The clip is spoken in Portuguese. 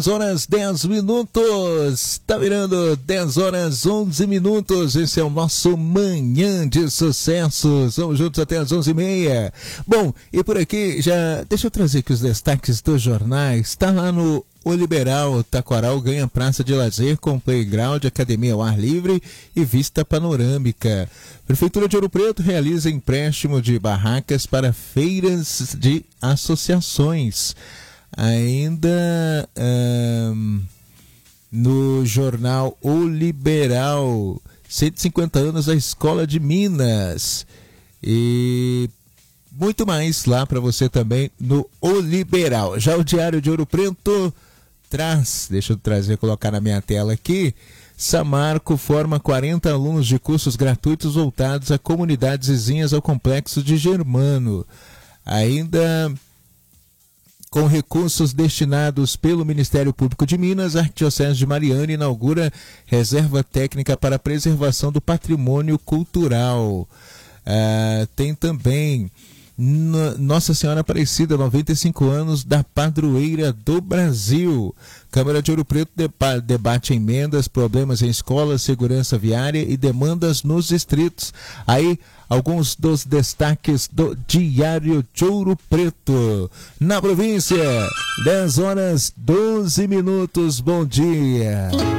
horas 10 minutos, tá virando 10 horas 11 minutos, esse é o nosso Manhã de Sucessos, vamos juntos até as 11h30. Bom, e por aqui já, deixa eu trazer aqui os destaques dos jornais, tá lá no O Liberal, Taquaral ganha praça de lazer com playground, academia ao ar livre e vista panorâmica. Prefeitura de Ouro Preto realiza empréstimo de barracas para feiras de associações. Ainda no jornal O Liberal, 150 anos da Escola de Minas e muito mais lá para você também no O Liberal. Já o Diário de Ouro Preto traz, deixa eu trazer, colocar na minha tela aqui, Samarco forma 40 alunos de cursos gratuitos voltados a comunidades vizinhas ao Complexo de Germano. Ainda com recursos destinados pelo Ministério Público de Minas, a Arquidiocese de Mariana inaugura reserva técnica para a preservação do patrimônio cultural. Tem também Nossa Senhora Aparecida, 95 anos da padroeira do Brasil. Câmara de Ouro Preto debate emendas, problemas em escolas, segurança viária e demandas nos distritos. Aí, alguns dos destaques do Diário de Ouro Preto. Na província, 10 horas 12 minutos. Bom dia.